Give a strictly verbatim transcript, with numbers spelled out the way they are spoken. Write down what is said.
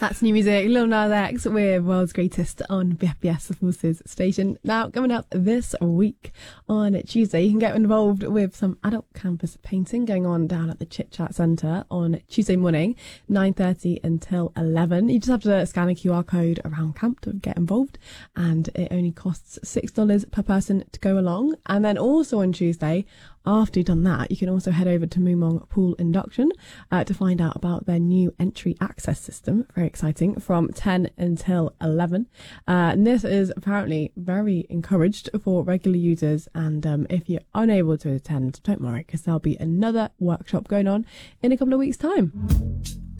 That's new music, Lil Nas X with World's Greatest on B F B S, the Forces station. Now, coming up this week on Tuesday, you can get involved with some adult campus painting going on down at the Chit Chat Centre on Tuesday morning, nine thirty until eleven. You just have to scan a Q R code around camp to get involved, and it only costs six dollars per person to go along. And then also on Tuesday, after you've done that, you can also head over to Moomong Pool Induction uh, to find out about their new entry access system. Very exciting, from ten until eleven. Uh, and this is apparently very encouraged for regular users. And um, if you're unable to attend, don't worry, because there'll be another workshop going on in a couple of weeks' time.